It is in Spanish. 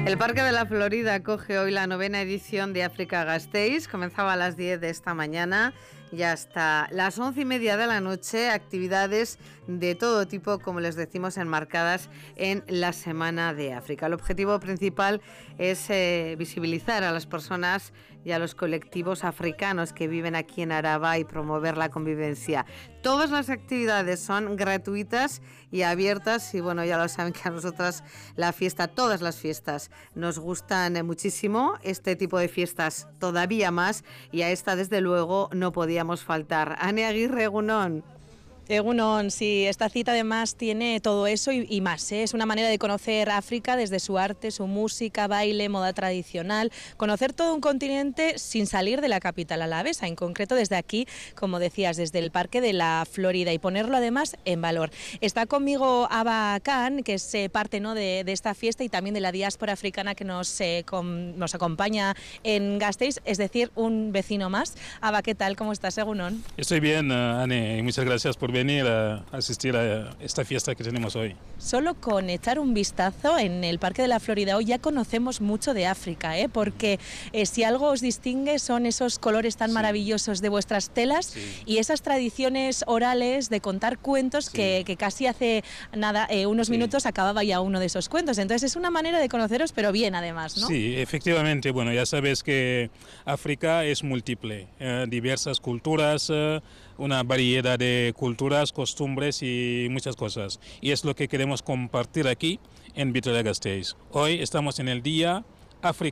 El Parque de la Florida acoge hoy la 9ª edición de Africa Gasteiz. Comenzaba a las 10 de esta mañana y hasta las 11:30 de la noche, actividades de todo tipo, como les decimos, enmarcadas en la Semana de África. El objetivo principal es visibilizar a las personas y a los colectivos africanos que viven aquí en Araba y promover la convivencia. Todas las actividades son gratuitas y abiertas y bueno, ya lo saben que a nosotras la fiesta, todas las fiestas nos gustan muchísimo, este tipo de fiestas todavía más, y a esta desde luego no podíamos faltar. Ane Aguirre, egunon. Egunon, sí, esta cita además tiene todo eso y más, ¿eh? Es una manera de conocer África desde su arte, su música, baile, moda tradicional, conocer todo un continente sin salir de la capital alavesa, en concreto desde aquí, como decías, desde el Parque de la Florida, y ponerlo además en valor. Está conmigo Aba Khan, que es parte, ¿no?, de esta fiesta y también de la diáspora africana que nos acompaña en Gasteiz, es decir, un vecino más. Aba, ¿qué tal? ¿Cómo estás, egunon? Estoy bien, Ane, y muchas gracias por venir a asistir a esta fiesta que tenemos hoy. Solo con echar un vistazo en el Parque de la Florida hoy ya conocemos mucho de África, porque si algo os distingue son esos colores tan maravillosos de vuestras telas y esas tradiciones orales de contar cuentos que casi hace nada, unos minutos acababa ya uno de esos cuentos. Entonces es una manera de conoceros, pero bien además, ¿no? Sí, efectivamente. Bueno, ya sabes que África es múltiple, diversas culturas, una variedad de culturas, costumbres y muchas cosas. Y es lo que queremos compartir aquí en Vitoria-Gasteiz. Hoy estamos en el Día Africano